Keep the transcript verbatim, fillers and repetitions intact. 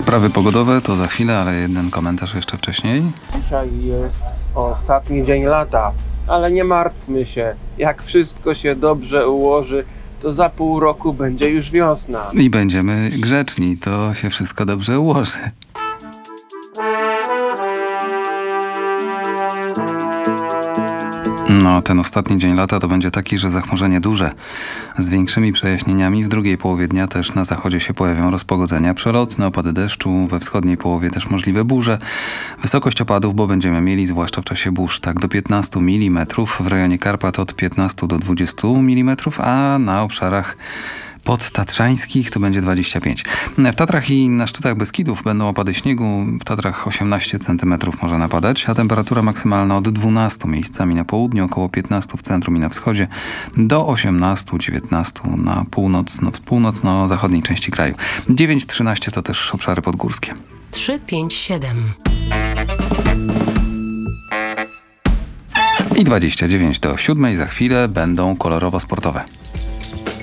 Sprawy pogodowe to za chwilę, ale jeden komentarz jeszcze wcześniej. Dzisiaj jest ostatni dzień lata, ale nie martwmy się. Jak wszystko się dobrze ułoży, to za pół roku będzie już wiosna. I będziemy grzeczni, to się wszystko dobrze ułoży. No, ten ostatni dzień lata to będzie taki, że zachmurzenie duże. Z większymi przejaśnieniami w drugiej połowie dnia też na zachodzie się pojawią rozpogodzenia przelotne, opady deszczu, we wschodniej połowie też możliwe burze. Wysokość opadów, bo będziemy mieli, zwłaszcza w czasie burz, tak do piętnastu milimetrów, w rejonie Karpat od piętnastu do dwudziestu milimetrów, a na obszarach podtatrzańskich to będzie dwadzieścia pięć. W Tatrach i na szczytach Beskidów będą opady śniegu. W Tatrach osiemnaście centymetrów może napadać, a temperatura maksymalna od dwunastu miejscami na południu, około piętnastu w centrum i na wschodzie, do osiemnastu dziewiętnastu na północno, w północno-zachodniej części kraju. dziewięć trzynaście to też obszary podgórskie. trzy pięć siedem. I dwadzieścia dziewięć do siódmej za chwilę będą kolorowo sportowe.